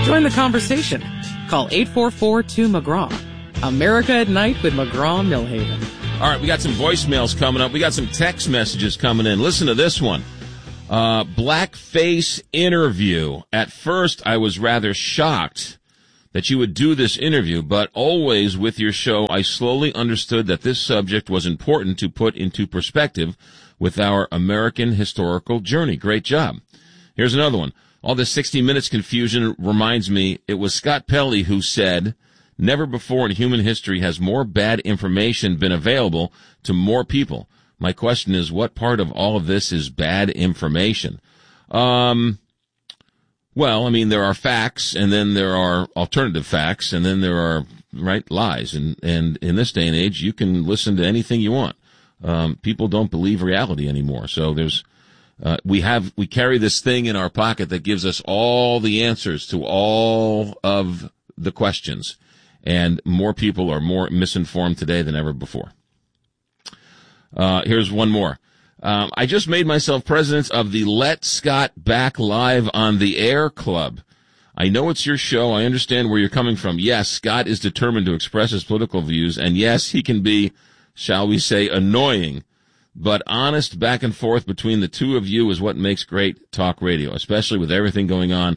Join the conversation. Call 844-2-McGraw. America at Night with McGraw-Milhaven. All right, we got some voicemails coming up. We got some text messages coming in. Listen to this one. Blackface interview. At first, I was rather shocked that you would do this interview, but always with your show, I slowly understood that this subject was important to put into perspective with our American historical journey. Great job. Here's another one. All this 60 Minutes confusion reminds me it was Scott Pelley who said, never before in human history has more bad information been available to more people. My question is, what part of all of this is bad information? Well, I mean, there are facts, and then there are alternative facts, and then there are, right, lies. And in this day and age, you can listen to anything you want. People don't believe reality anymore. So there's, we carry this thing in our pocket that gives us all the answers to all of the questions. And more people are more misinformed today than ever before. Here's one more. I just made myself president of the Let Scott Back Live on the Air Club. I know it's your show. I understand where you're coming from. Yes, Scott is determined to express his political views, and yes, he can be, shall we say, annoying. But honest back and forth between the two of you is what makes great talk radio, especially with everything going on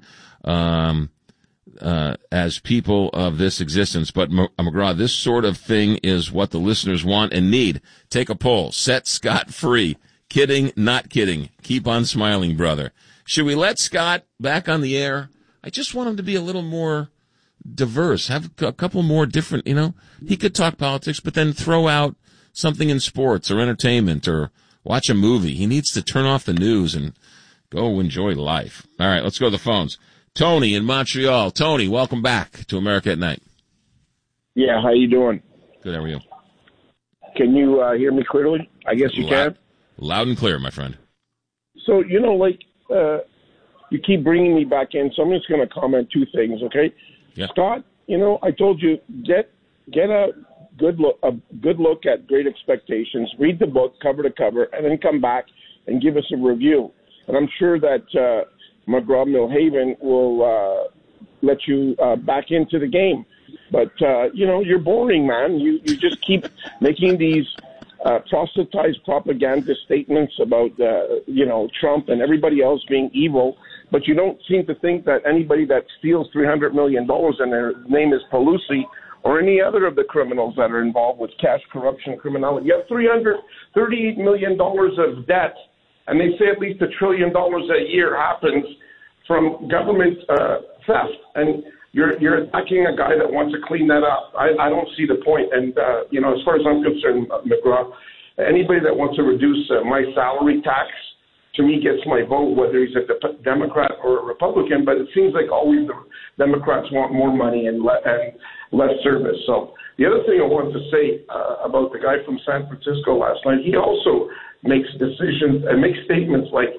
as people of this existence. But, McGraw, this sort of thing is what the listeners want and need. Take a poll. Set Scott free. Kidding, not kidding. Keep on smiling, brother. Should we let Scott back on the air? I just want him to be a little more diverse. Have a couple more different, he could talk politics, but then throw out something in sports or entertainment or watch a movie. He needs to turn off the news and go enjoy life. All right, let's go to the phones. Tony in Montreal. Tony, welcome back to America at Night. Yeah, how you doing? Good, how are you? Can you hear me clearly? I guess you can. Loud and clear, my friend. So, you keep bringing me back in, so I'm just going to comment two things, okay? Yeah. Scott, I told you, get a good look at Great Expectations, read the book cover to cover, and then come back and give us a review. And I'm sure that McGraw-Milhaven will let you back into the game. But, you're boring, man. You just keep making these proselytized propaganda statements about, Trump and everybody else being evil, but you don't seem to think that anybody that steals $300 million and their name is Pelosi or any other of the criminals that are involved with cash corruption criminality. You have $338 million of debt, and they say at least $1 trillion a year happens from government theft, and you're attacking a guy that wants to clean that up. I don't see the point. And, as far as I'm concerned, McGraw, anybody that wants to reduce my salary tax, to me, gets my vote, whether he's a Democrat or a Republican. But it seems like always the Democrats want more money and less service. So the other thing I wanted to say about the guy from San Francisco last night, he also makes decisions and makes statements like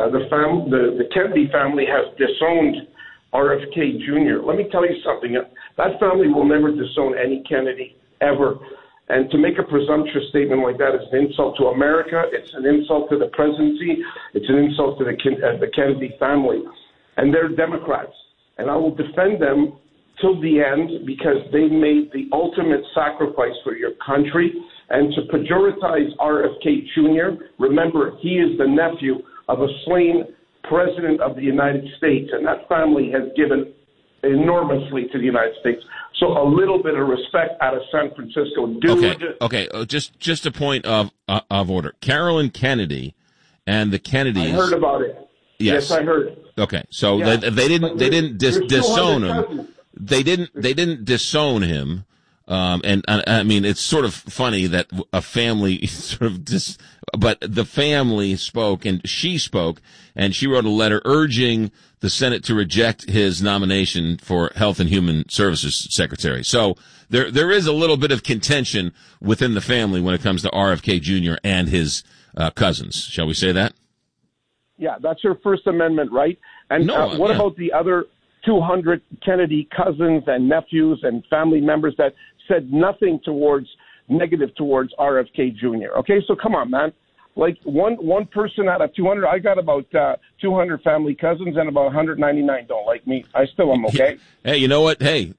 the Kennedy family has disowned RFK Jr. Let me tell you something. That family will never disown any Kennedy, ever. And to make a presumptuous statement like that is an insult to America. It's an insult to the presidency. It's an insult to the Kennedy family. And they're Democrats. And I will defend them till the end because they made the ultimate sacrifice for your country. And to pejoritize RFK Jr., remember, he is the nephew of a slain President of the United States, and that family has given enormously to the United States. So a little bit of respect out of San Francisco, dude. Okay. Just a point of order. Carolyn Kennedy and the Kennedys. I heard about it. Yes, I heard. Okay, so yeah. they didn't disown him. They didn't disown him. And I mean, it's sort of funny that a family sort of but the family spoke and she wrote a letter urging the Senate to reject his nomination for Health and Human Services Secretary. So there is a little bit of contention within the family when it comes to RFK Jr. and his cousins. Shall we say that? Yeah, that's her First Amendment right. And what about the other 200 Kennedy cousins and nephews and family members that said nothing negative towards RFK Jr.? Okay, so come on, man. like one person out of 200. I got about 200 family cousins, and about 199 don't like me. I still am okay. Hey, you know what? Hey,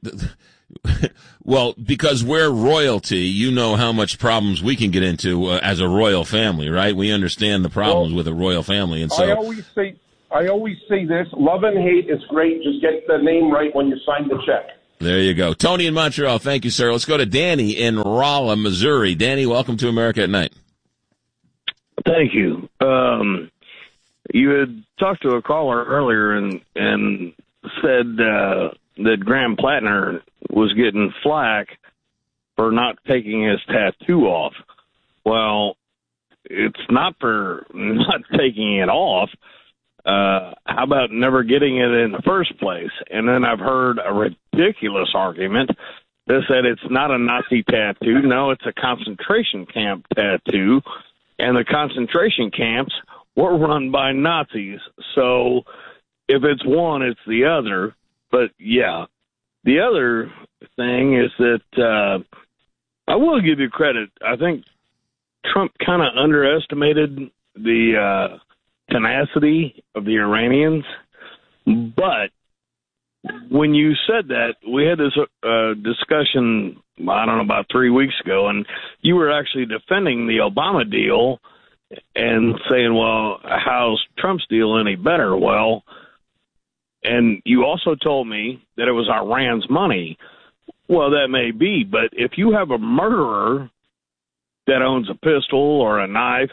well, because we're royalty, you know how much problems we can get into as a royal family, right? We understand the problems with a royal family, and so I always say this: love and hate is great. Just get the name right when you sign the check. There you go. Tony in Montreal, thank you, sir. Let's go to Danny in Rolla, Missouri. Danny, welcome to America at Night. Thank you. You had talked to a caller earlier and said that Graham Plattner was getting flack for not taking his tattoo off. Well, it's not for not taking it off. How about never getting it in the first place? And then I've heard a ridiculous argument that said it's not a Nazi tattoo. No, it's a concentration camp tattoo. And the concentration camps were run by Nazis. So if it's one, it's the other. But, yeah, the other thing is that I will give you credit. I think Trump kind of underestimated the tenacity of the Iranians. But when you said that, we had this discussion, I don't know, about 3 weeks ago, and you were actually defending the Obama deal and saying, well, how's Trump's deal any better? Well, and you also told me that it was Iran's money. Well, that may be, but if you have a murderer that owns a pistol or a knife,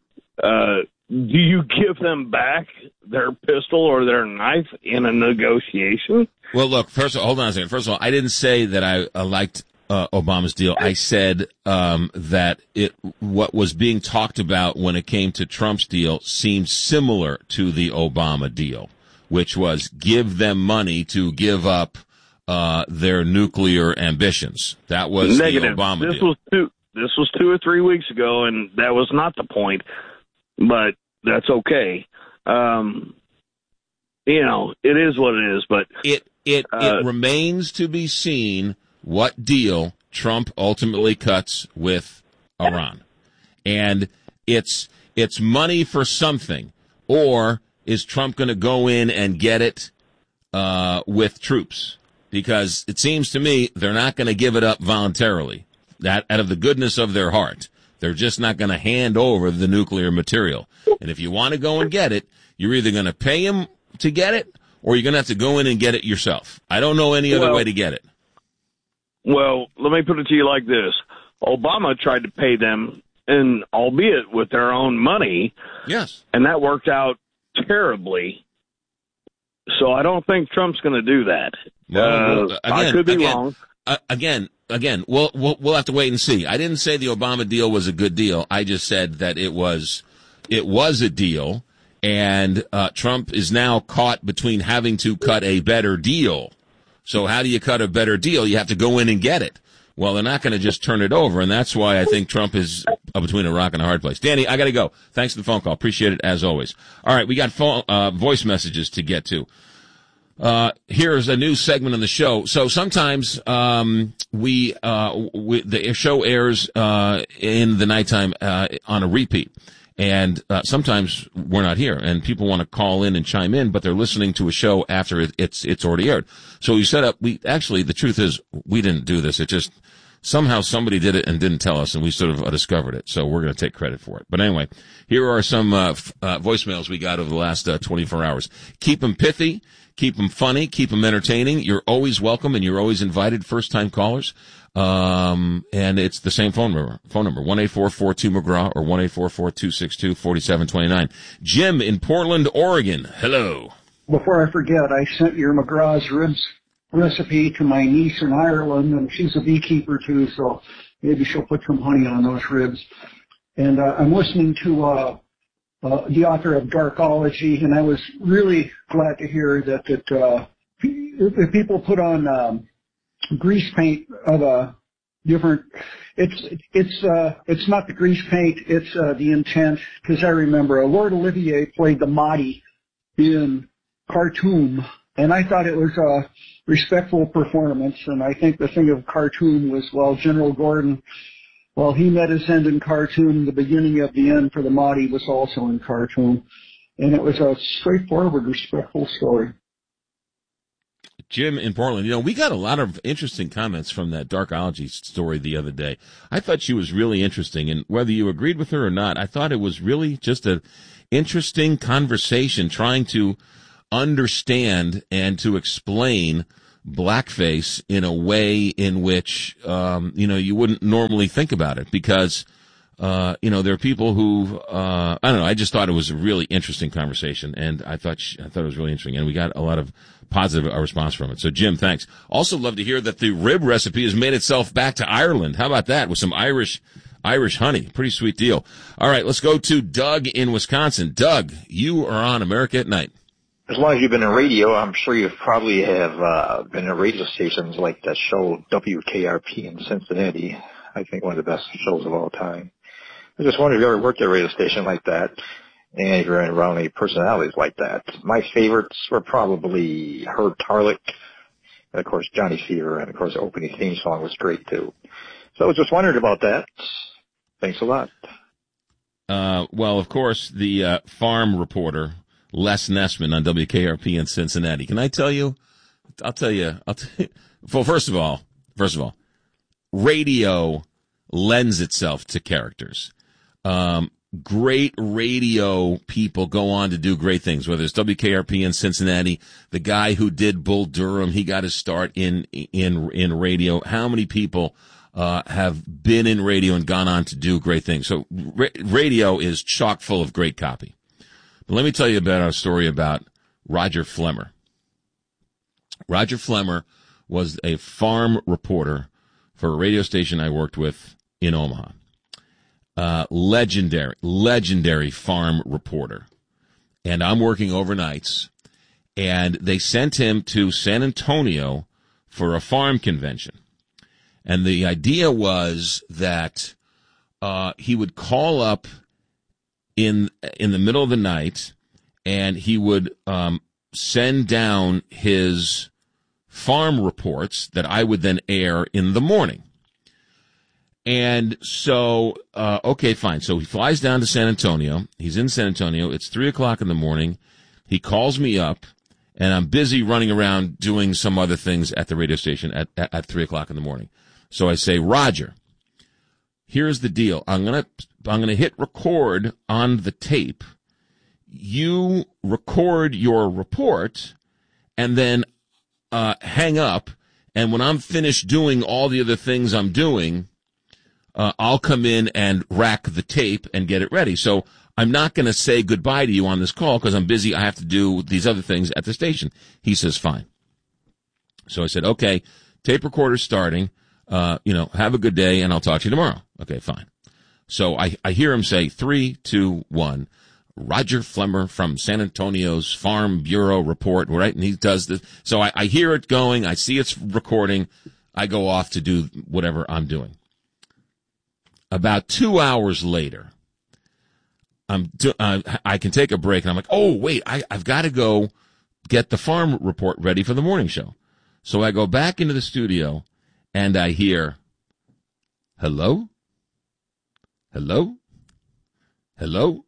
do you give them back their pistol or their knife in a negotiation? Well, look, first of all, hold on a second. First of all, I didn't say that I liked Obama's deal. I said that what was being talked about when it came to Trump's deal seemed similar to the Obama deal, which was give them money to give up their nuclear ambitions. That was negative. The Obama deal. This was 2 or 3 weeks ago, and that was not the point. But that's okay. You know, it is what it is. But it remains to be seen what deal Trump ultimately cuts with Iran, and it's money for something, or is Trump going to go in and get it with troops? Because it seems to me they're not going to give it up voluntarily. That out of the goodness of their heart. They're just not going to hand over the nuclear material. And if you want to go and get it, you're either going to pay him to get it, or you're going to have to go in and get it yourself. I don't know any other way to get it. Well, let me put it to you like this. Obama tried to pay them, and albeit with their own money. Yes. And that worked out terribly. So I don't think Trump's going to do that. Well, again, I could be wrong. Again, we'll have to wait and see. I didn't say the Obama deal was a good deal. I just said that it was a deal, and Trump is now caught between having to cut a better deal. So how do you cut a better deal? You have to go in and get it. Well, they're not going to just turn it over, and that's why I think Trump is between a rock and a hard place. Danny, I got to go. Thanks for the phone call. Appreciate it, as always. All right, we got voice messages to get to. Here's a new segment on the show. So sometimes the show airs in the nighttime on a repeat. And sometimes we're not here, and people want to call in and chime in, but they're listening to a show after it's already aired. So we set up. The truth is, we didn't do this. It just somehow somebody did it and didn't tell us, and we sort of discovered it. So we're going to take credit for it. But anyway, here are some voicemails we got over the last 24 hours. Keep them pithy. Keep them funny, keep them entertaining. You're always welcome, and you're always invited, first-time callers. And it's the same phone number, 1-844-2-McGraw or 1-844-262-4729. Jim in Portland, Oregon. Hello. Before I forget, I sent your McGraw's ribs recipe to my niece in Ireland, and she's a beekeeper, too, so maybe she'll put some honey on those ribs. And I'm listening to the author of Darkology, and I was really glad to hear that people put on grease paint of a different. It's not the grease paint; it's the intent. Because I remember Lord Olivier played the Mahdi in Khartoum, and I thought it was a respectful performance. And I think the thing of Khartoum was, well, General Gordon Well, he met his end in Khartoum. The beginning of the end for the Mahdi was also in Khartoum. And it was a straightforward, respectful story. Jim in Portland, we got a lot of interesting comments from that Darkology story the other day. I thought she was really interesting, and whether you agreed with her or not, I thought it was really just an interesting conversation trying to understand and to explain blackface in a way in which, you wouldn't normally think about it because, there are people who, I don't know, I just thought it was a really interesting conversation, and I thought it was really interesting, and we got a lot of positive response from it. So, Jim, thanks. Also love to hear that the rib recipe has made itself back to Ireland. How about that? With some Irish honey. Pretty sweet deal. All right, let's go to Doug in Wisconsin. Doug, you are on America at Night. As long as you've been in radio, I'm sure you probably have been in radio stations like that show WKRP in Cincinnati. I think one of the best shows of all time. I just wondered if you ever worked at a radio station like that, and if you're around any personalities like that. My favorites were probably Herb Tarlick, and of course Johnny Fever, and of course the opening theme song was great too. So I was just wondering about that. Thanks a lot. Well, of course, the farm reporter, Les Nessman on WKRP in Cincinnati. Can I tell you? I'll tell you. Well, first of all, radio lends itself to characters. Great radio people go on to do great things, whether it's WKRP in Cincinnati, the guy who did Bull Durham, he got his start in radio. How many people have been in radio and gone on to do great things? So radio is chock full of great copy. But let me tell you about a story about Roger Flemmer. Roger Flemmer was a farm reporter for a radio station I worked with in Omaha. Legendary farm reporter. And I'm working overnights, and they sent him to San Antonio for a farm convention. And the idea was that he would call up in the middle of the night, and he would send down his farm reports that I would then air in the morning. And so, okay, fine. So he flies down to San Antonio. He's in San Antonio. It's 3:00 in the morning. He calls me up, and I'm busy running around doing some other things at the radio station at 3:00 in the morning. So I say, Roger, here's the deal. I'm gonna hit record on the tape. You record your report, and then hang up. And when I'm finished doing all the other things I'm doing, I'll come in and rack the tape and get it ready. So I'm not going to say goodbye to you on this call because I'm busy. I have to do these other things at the station. He says, fine. So I said, okay, tape recorder's starting. Have a good day, and I'll talk to you tomorrow. Okay, fine. So I hear him say 3, 2, 1. Roger Flemmer from San Antonio's Farm Bureau report, right? And he does this. So I hear it going. I see it's recording. I go off to do whatever I'm doing. About 2 hours later, I can take a break, and I'm like, oh, wait, I've got to go get the farm report ready for the morning show. So I go back into the studio, and I hear, hello? Hello? Hello?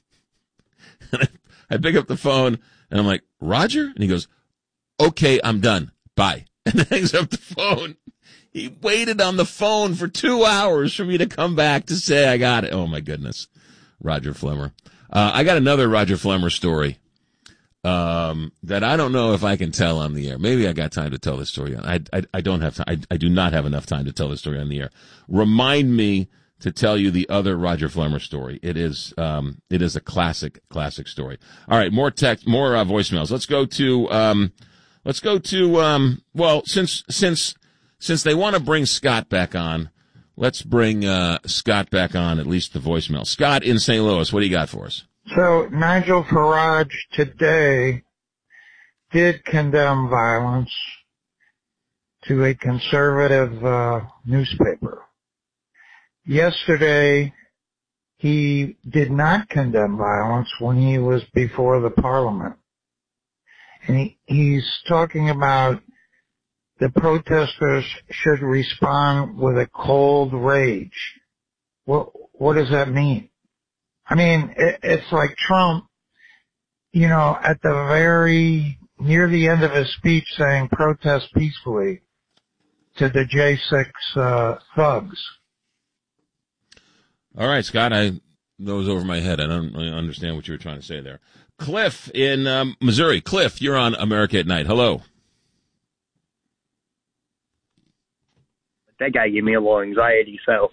I pick up the phone, and I'm like, Roger? And he goes, okay, I'm done. Bye. And hangs up the phone. He waited on the phone for 2 hours for me to come back to say I got it. Oh, my goodness. Roger Flemmer. I got another Roger Flemmer story that I don't know if I can tell on the air. Maybe I got time to tell this story. I don't have time. I do not have enough time to tell this story on the air. Remind me to tell you the other Roger Flemmer story. It is a classic story. All right, more voicemails. Let's go to well, since they want to bring Scott back on, let's bring Scott back on, at least the voicemail. Scott in St. Louis, what do you got for us? So Nigel Farage today did condemn violence to a conservative newspaper. Yesterday, he did not condemn violence when he was before the Parliament. And he's talking about the protesters should respond with a cold rage. what does that mean? I mean, it's like Trump, you know, at the near the end of his speech saying protest peacefully to the J6 thugs. All right, Scott, that was over my head. I don't really understand what you were trying to say there. Cliff in Missouri. Cliff, you're on America at Night. Hello. That guy gave me a little anxiety, so